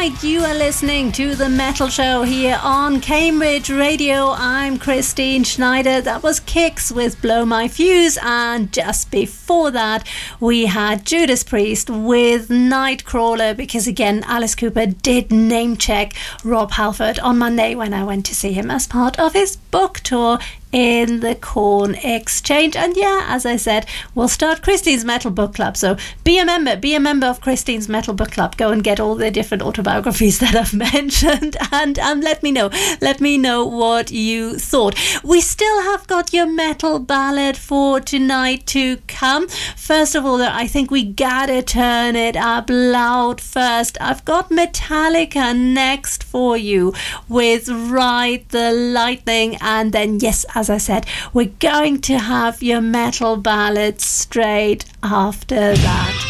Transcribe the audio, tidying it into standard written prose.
right, you are listening to The Metal Show here on Cambridge Radio. I'm Christine Schneider. That was Kix with Blow My Fuse, and just before that we had Judas Priest with Nightcrawler, because again Alice Cooper did name check Rob Halford on Monday when I went to see him as part of his book tour in the Corn Exchange. And yeah, as I said, we'll start Christine's Metal Book Club, so be a member of Christine's Metal Book Club. Go and get all the different autobiographies that I've mentioned, and let me know what you thought. We still have got your metal ballad for tonight to come. First of all though, I think we gotta turn it up loud first. I've got Metallica next for you with Ride the Lightning, and then yes, as I said, we're going to have your metal ballad straight after that.